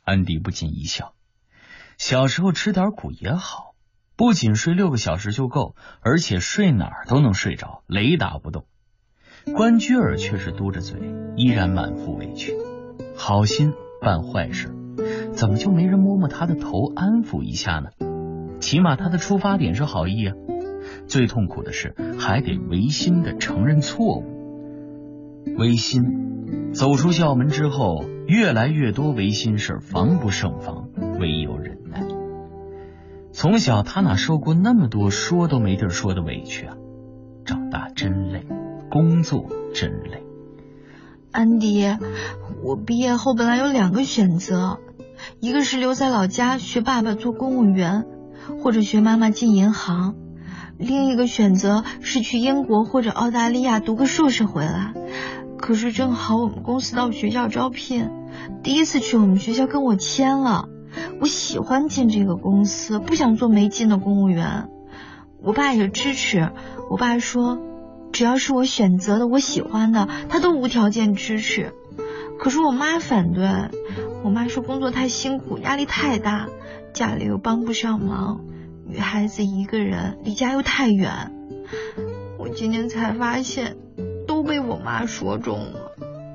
安迪不禁一笑，小时候吃点苦也好，不仅睡6个小时就够，而且睡哪儿都能睡着，雷打不动。关雎尔却是嘟着嘴，依然满腹委屈，好心办坏事，怎么就没人摸摸他的头安抚一下呢？起码他的出发点是好意啊。最痛苦的是还得违心的承认错误。违心，走出校门之后，越来越多违心事防不胜防，唯有忍耐。从小他哪受过那么多说都没地儿说的委屈啊！长大真累，工作真累。 安迪，我毕业后本来有2个选择，一个是留在老家学爸爸做公务员，或者学妈妈进银行，另一个选择是去英国或者澳大利亚读个硕士回来。可是正好我们公司到学校招聘，第一次去我们学校跟我签了，我喜欢进这个公司，不想做没劲的公务员。我爸也支持，我爸说只要是我选择的我喜欢的，他都无条件支持。可是我妈反对，我妈说工作太辛苦，压力太大，家里又帮不上忙，女孩子一个人离家又太远。我今年才发现都被我妈说中了。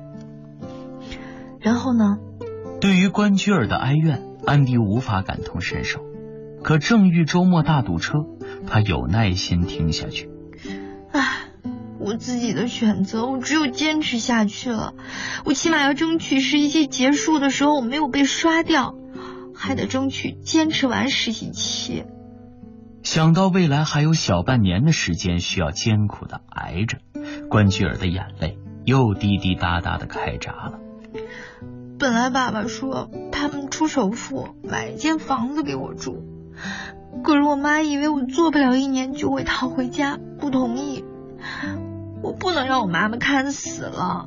然后呢？ 对于关雎尔的哀怨，安迪无法感同身受，可正遇周末大堵车，他有耐心听下去。 我自己的选择，我只有坚持下去了。我起码要争取实习期结束的时候我没有被刷掉，还得争取坚持完实习期。 想到未来还有小半年的时间需要艰苦的挨着，关雎尔的眼泪又滴滴答答的开闸了。 本来爸爸说他们出首付买一间房子给我住，可是我妈以为我做不了1年就会逃回家，不同意。我不能让我妈妈看死了。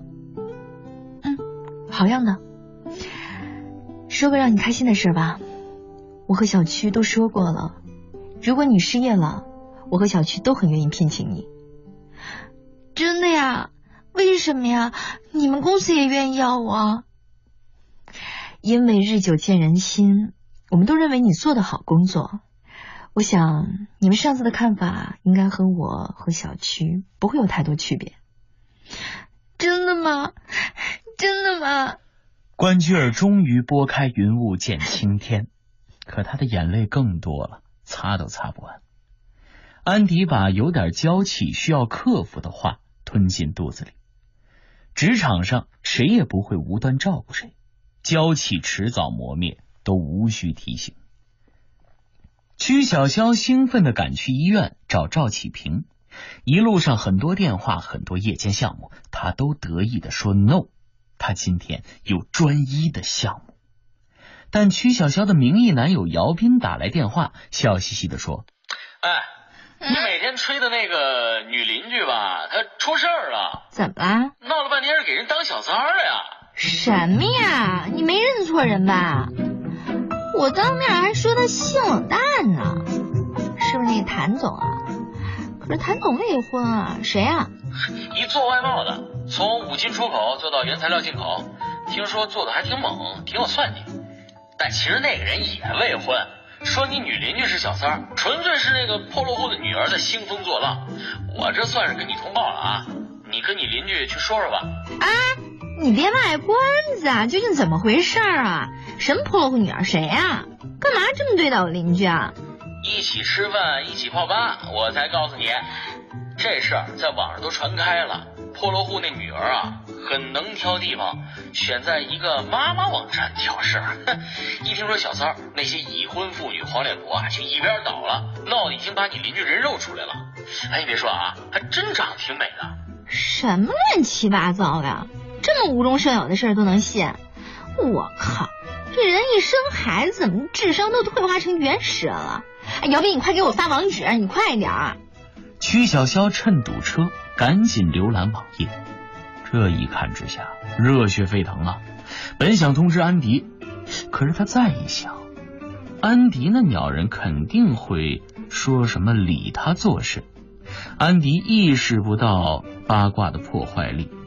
好样的。说个让你开心的事吧，我和小区都说过了，如果你失业了，我和小区都很愿意聘请你。真的呀？为什么呀？你们公司也愿意要我？因为日久见人心，我们都认为你做得好工作。我想你们上次的看法应该和我和小区不会有太多区别。真的吗？真的吗？ 关雎尔终于拨开云雾见青天，可他的眼泪更多了，擦都擦不完。安迪把有点娇气需要克服的话吞进肚子里。职场上谁也不会无端照顾谁，娇气迟早磨灭，都无需提醒。曲小潇兴奋地赶去医院找赵启平，一路上很多电话，很多夜间项目，他都得意地说 no， 他今天有专一的项目。但曲小潇的名义男友姚斌打来电话，笑嘻嘻地说： 你每天吹的那个女邻居吧，她出事儿了。 怎么啦？ 闹了半天是给人当小三儿了呀。 什么呀？你没认错人吧？我当面还说他性冷淡呢，是不是那个谭总啊？可是谭总未婚啊，谁啊？ 一做外贸的，从五金出口做到原材料进口，听说做的还挺猛，挺有算计。但其实那个人也未婚，说你女邻居是小三儿，纯粹是那个破落户的女儿在兴风作浪。我这算是跟你通报了啊，你跟你邻居去说说吧。 你别卖关子啊，究竟怎么回事啊？什么破落户女儿？谁啊？干嘛这么对待我邻居啊？ 一起吃饭，一起泡吧，我才告诉你，这事儿在网上都传开了。破落户那女儿啊，很能挑地方，选在一个妈妈网站挑事儿。一听说小三儿，那些已婚妇女黄脸婆啊，就一边倒了，闹得已经把你邻居人肉出来了。你别说啊，还真长得挺美的。 什么乱七八糟的，这么无中生有的事儿都能信？我靠，这人一生孩子怎么智商都退化成原始人了？姚斌，你快给我发网址，你快点儿。 曲小潇趁堵车赶紧浏览网页，这一看之下热血沸腾了，本想通知安迪，可是他再一想，安迪那鸟人肯定会说什么理他做事，安迪意识不到八卦的破坏力，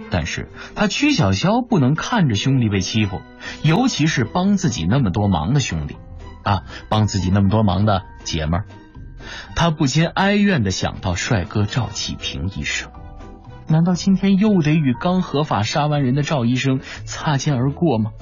但是他曲小潇不能看着兄弟被欺负，尤其是帮自己那么多忙的兄弟啊，帮自己那么多忙的姐们儿，他不禁哀怨地想到帅哥赵启平医生，难道今天又得与刚合法杀完人的赵医生擦肩而过吗？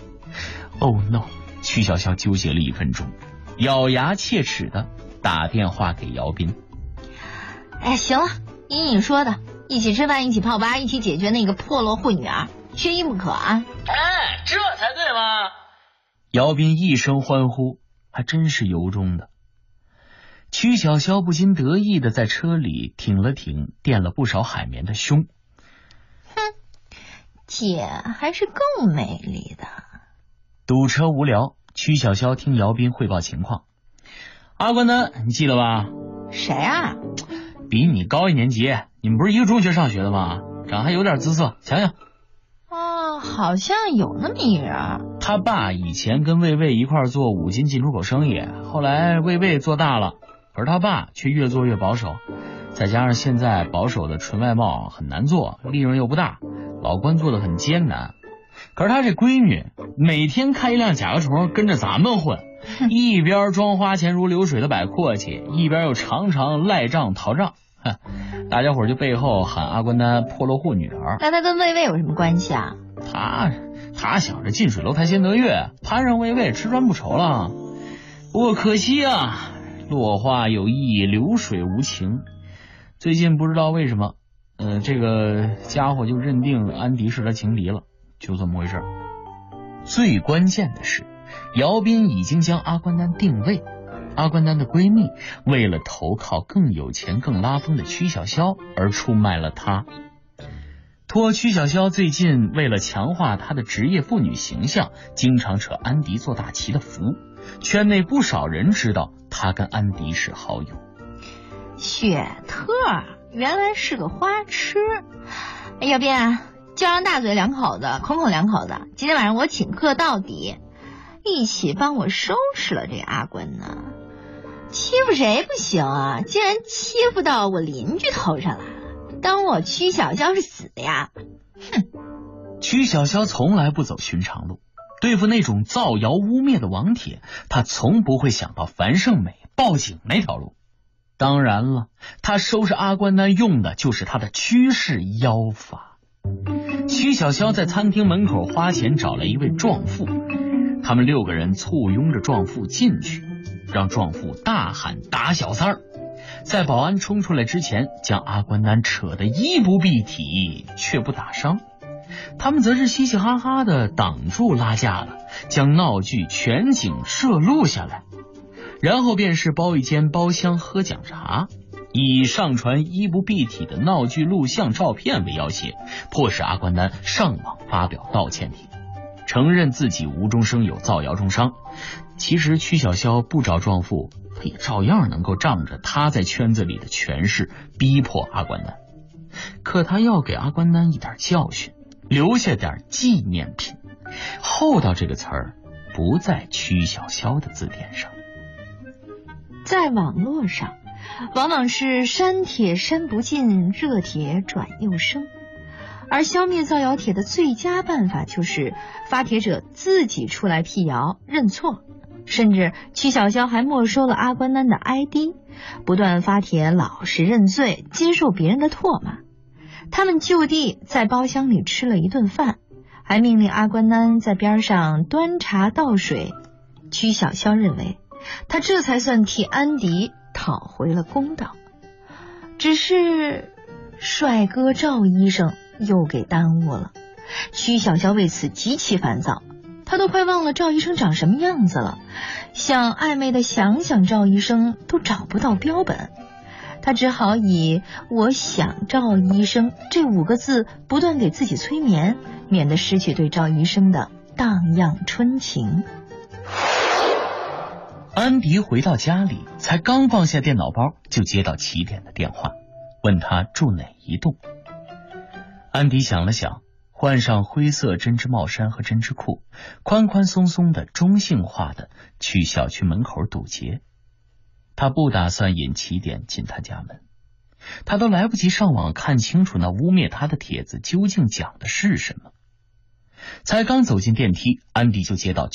Oh no， 曲小潇纠结了1分钟，咬牙切齿地打电话给姚斌。 哎，行了，依你说的，一起吃饭，一起泡吧，一起解决那个破落户女儿，缺一不可啊！ 哎，这才对嘛！ 姚斌一声欢呼，还真是由衷的。曲小潇不禁得意地在车里挺了挺垫了不少海绵的胸。 哼，姐还是更美丽的。 堵车无聊，曲小潇听姚斌汇报情况。阿关丹，你记得吧？ 谁啊？ 比你高1年级，你们不是一个中学上学的吗？长还有点姿色，想想。 哦，好像有那么一人。 他爸以前跟魏魏一块做5金进出口生意，后来魏魏做大了，而他爸却越做越保守，再加上现在保守的纯外贸很难做，利润又不大，老关做得很艰难。可是他这闺女每天开一辆甲壳虫跟着咱们混，一边装花钱如流水的摆阔气，一边又常常赖账逃账，大家伙就背后喊阿关丹破落户女儿。 那他跟魏魏有什么关系啊？ 他想着近水楼台先得月，攀上魏魏吃穿不愁了。不过可惜啊，落花有意，流水无情。最近不知道为什么，这个家伙就认定安迪是他情敌了，就这么回事。最关键的是，姚斌已经将阿关丹定位。阿关丹的闺蜜为了投靠更有钱更拉风的曲小潇而出卖了她。托曲小潇最近为了强化她的职业妇女形象，经常扯安迪做大旗的福，圈内不少人知道她跟安迪是好友。 雪特原来是个花痴。要不然就让大嘴两口子口口两口子今天晚上我请客到底，一起帮我收拾了这阿关呢。欺负谁不行啊，竟然欺负到我邻居头上来了，当我曲小潇是死的呀。哼！ 曲小潇从来不走寻常路，对付那种造谣污蔑的王铁，他从不会想到樊胜美报警那条路。当然了，他收拾阿关丹用的就是他的曲式妖法。曲小潇在餐厅门口花钱找了一位壮妇，他们6个人簇拥着壮妇进去，让壮妇大喊打小三儿，在保安冲出来之前将阿关丹扯得衣不蔽体却不打伤。他们则是嘻嘻哈哈的挡住拉架的，将闹剧全景摄录下来，然后便是包一间包厢喝讲茶，以上传衣不蔽体的闹剧录像照片为要挟，迫使阿关丹上网发表道歉帖，承认自己无中生有，造谣中伤。其实曲小潇不找壮妇，他也照样能够仗着他在圈子里的权势逼迫阿关丹。可他要给阿关丹一点教训，留下点纪念品。厚道这个词儿不在曲小潇的字典上。 在网络上往往是删帖删不尽，热帖转又生，而消灭造谣帖的最佳办法就是发帖者自己出来辟谣认错。甚至曲小潇还没收了阿关丹的 ID， 不断发帖老实认罪，接受别人的唾骂。他们就地在包厢里吃了一顿饭，还命令阿关丹在边上端茶倒水。曲小潇认为他这才算替安迪讨回了公道。只是帅哥赵医生又给耽误了，曲小潇为此极其烦躁，他都快忘了赵医生长什么样子了，想暧昧的想赵医生都找不到标本，他只好以我想赵医生这5个字不断给自己催眠，免得失去对赵医生的荡漾春情。 安迪回到家里，才刚放下电脑包，就接到起点的电话，问他住哪一栋。安迪想了想，换上灰色针织帽衫和针织裤，宽宽松松的中性化的去小区门口堵截。他不打算引起点进他家门， 他都来不及上网看清楚那污蔑他的帖子究竟讲的是什么。才刚走进电梯，安迪就接到